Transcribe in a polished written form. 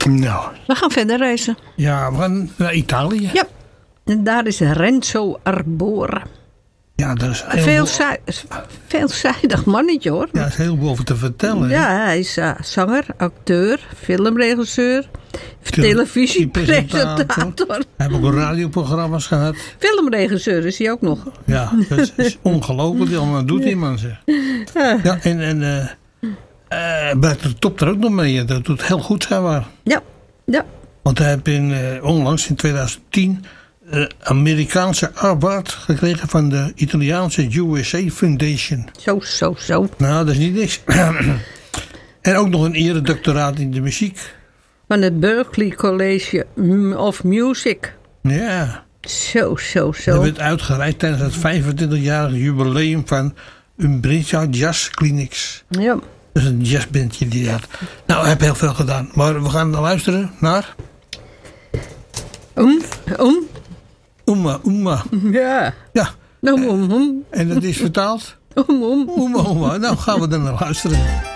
Nou. We gaan verder reizen. Ja, we gaan naar Italië. Ja. En daar is Renzo Arbore. Ja, dat is Veelzijdig mannetje hoor. Ja, er is heel veel over te vertellen. Ja, hij is zanger, acteur, filmregisseur, televisiepresentator. Hij heeft ook radioprogramma's gehad. Filmregisseur is hij ook nog. Ja, dat is ongelooflijk. Wat doet die man zeg. Ja, en Buiten de top er ook nog mee. Dat doet heel goed zijn waar. Ja, ja. Want hij heeft onlangs in 2010 Amerikaanse award gekregen van de Italiaanse USA Foundation. Zo. Nou, dat is niet niks. En ook nog een eredoctoraat in de muziek. Van het Berklee College of Music. Ja. Zo. Dat werd uitgereikt tijdens het 25-jarige jubileum van Umbria Jazz Clinics. Ja. Dat is een jazzbandje die dat. Nou, hij heeft heel veel gedaan. Maar we gaan luisteren naar... Oema. Ja. Ja. Om. En dat is vertaald? Om. Oema. Nou gaan we er naar luisteren.